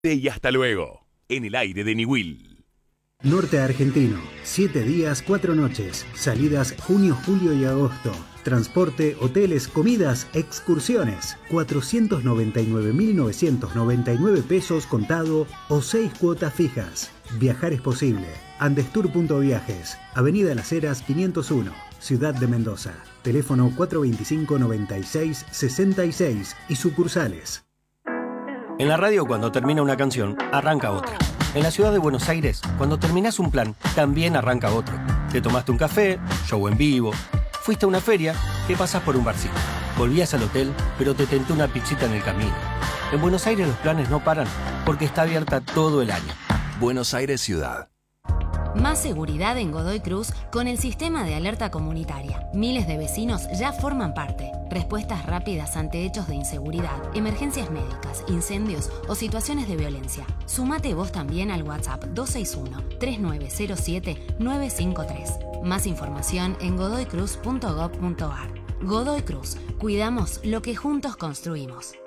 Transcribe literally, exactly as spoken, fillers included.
Y hasta luego, en el aire de Niwil. Norte Argentino, siete días, cuatro noches, salidas junio, julio y agosto. Transporte, hoteles, comidas, excursiones. cuatrocientos noventa y nueve mil novecientos noventa y nueve pesos contado o seis cuotas fijas. Viajar es posible. Andestour.viajes, Avenida Las Heras quinientos uno, Ciudad de Mendoza. Teléfono cuatro veinticinco, noventa y seis, sesenta y seis y sucursales. En la radio, cuando termina una canción, arranca otra. En la ciudad de Buenos Aires, cuando terminás un plan, también arranca otro. Te tomaste un café, show en vivo, fuiste a una feria, te pasás por un barcito. Volvías al hotel, pero te tentó una pizzita en el camino. En Buenos Aires los planes no paran, porque está abierta todo el año. Buenos Aires Ciudad. Más seguridad en Godoy Cruz con el sistema de alerta comunitaria. Miles de vecinos ya forman parte. Respuestas rápidas ante hechos de inseguridad, emergencias médicas, incendios o situaciones de violencia. Sumate vos también al WhatsApp dos seis uno, tres nueve cero siete, nueve cinco tres. Más información en godoy cruz punto gob punto ar. Godoy Cruz. Cuidamos lo que juntos construimos.